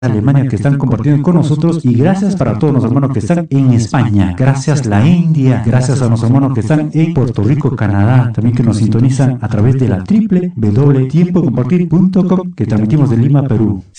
Alemania que están compartiendo con nosotros y gracias para todos los hermanos que están en España, gracias la India, gracias a los hermanos que están en Puerto Rico, Canadá, también que nos sintonizan a través de la www.tiempocompartir.com que transmitimos de Lima, Perú.